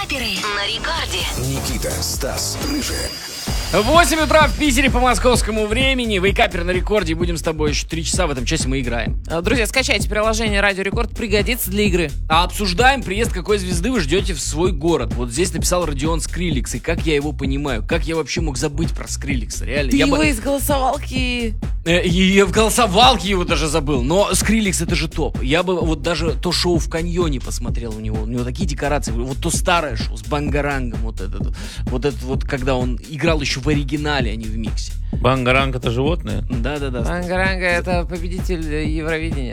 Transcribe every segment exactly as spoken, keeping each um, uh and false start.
Вейкаперы на рекорде. Никита, Стас, Рыжая. восемь утра в Питере по московскому времени. Вейкапер на рекорде. Будем с тобой еще три часа. В этом часе мы играем. Друзья, скачайте приложение Радио Рекорд, пригодится для игры. А обсуждаем приезд какой звезды вы ждете в свой город. Вот здесь написал Родион Скриликс. И как я его понимаю? Как я вообще мог забыть про Скриликса? Реально. Ты я его бы... из голосовалки... Э, Я в голосовалке его даже забыл. Но Скриликс это же топ. Я бы вот даже то шоу в каньоне посмотрел у него. У него такие декорации. Вот то старое шоу с Бангарангом. Вот это вот, это вот когда он играл еще в оригинале, а не в миксе. Бангаранг — это животное? Да-да-да. Бангаранга — это победитель Евровидения.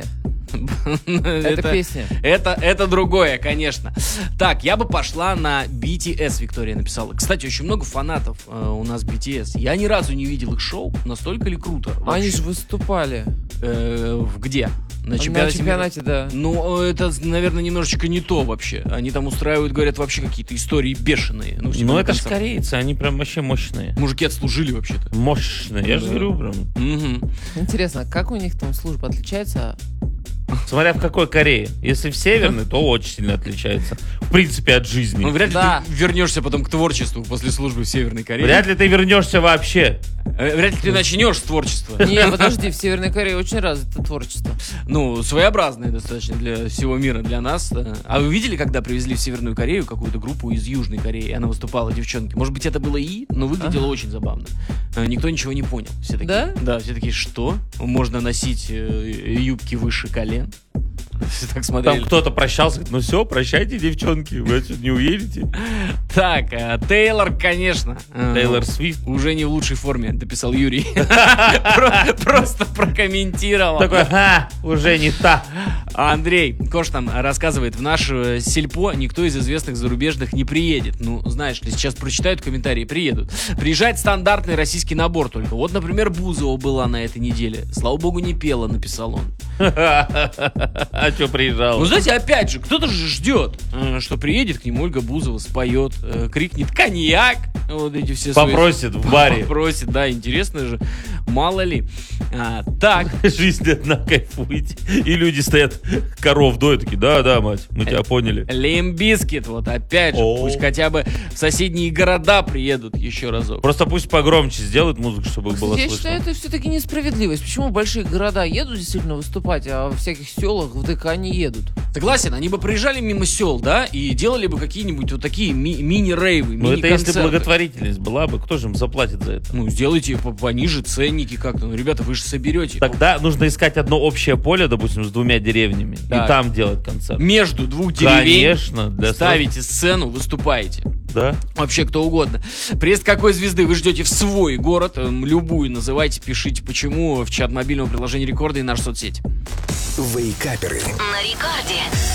Это песня. Это, это другое, конечно. Так, я бы пошла на би ти эс, Виктория написала. Кстати, очень много фанатов э, у нас би ти эс. Я ни разу не видел их шоу. Настолько ли круто? Вообще? Они же выступали. Э, где? На На чемпионате, чемпионате, да. Ну, это, наверное, немножечко не то вообще. Они там устраивают, говорят, вообще какие-то истории бешеные. Ну, Ну, это ж корейцы, они прям вообще мощные. Мужики отслужили вообще-то. Мощные, я же говорю прям. Угу. Интересно, как у них там служба отличается? Смотря в какой Корее. Если в северной, то очень сильно отличается. В принципе, от жизни. Ну, вряд ли Да. ты вернешься потом к творчеству после службы в Северной Корее. Вряд ли ты вернешься вообще. Э, Вряд ли ты начнешь с творчества. Не, подожди, в Северной Корее очень развито творчество. Ну, своеобразное достаточно для всего мира, для нас. А вы видели, когда привезли в Северную Корею какую-то группу из Южной Кореи? Она выступала, девчонки. Может быть, это было и, но выглядело очень забавно. Э, Никто ничего не понял. Все такие, Да? Да, все такие, что? Можно носить э, юбки выше колен? Все так смотрели. Там кто-то прощался, говорит, ну все, прощайте, девчонки, вы отсюда не уедете. Так, э, Тейлор, конечно. э, Тейлор Свифт. Уже не в лучшей форме, дописал Юрий. Про- Просто прокомментировал. Такой, ха, уже не та. А Андрей Кош там рассказывает, в наше сельпо никто из известных зарубежных не приедет. Ну, знаешь ли, сейчас прочитают комментарии, приедут. Приезжает стандартный российский набор только. Вот, например, Бузова была на этой неделе. Слава богу, не пела, написал он. А что приезжал? Ну, знаете, опять же, кто-то же ждет, э, что приедет к нему Ольга Бузова, споет, э, крикнет «Коньяк!» Вот эти все свои- Попросит в баре. Попросит, да, интересно же. Мало ли. А, так. Жизнь одна, кайфуете. И люди стоят, коров доят, такие, да-да, мать, мы тебя поняли. Лимбискит, вот опять же, О. пусть хотя бы в соседние города приедут еще разок. Просто пусть погромче сделают музыку, чтобы их было Кстати, я слышно. считаю, это все-таки несправедливость. Почему большие города едут действительно выступать, а в всяких селах в ДК не едут? Согласен, они бы проезжали мимо сел, да, и делали бы какие-нибудь вот такие ми- мини-рейвы, Ну это если мини-концерты. благотворительность была бы, кто же им заплатит за это? Ну, сделайте по- пониже ценники как-то. Ну, ребята, вы же соберете. Тогда нужно искать одно общее поле, допустим, с двумя деревнями, Так. и там делать концерт. Между двух деревень Конечно. Для ставите сцену, выступаете. Да? Вообще кто угодно. Приезд какой звезды вы ждете в свой город? Эм, Любую называйте, пишите почему в чат мобильного приложения Рекорда и наша соцсеть. Вейкаперы. На рекорде.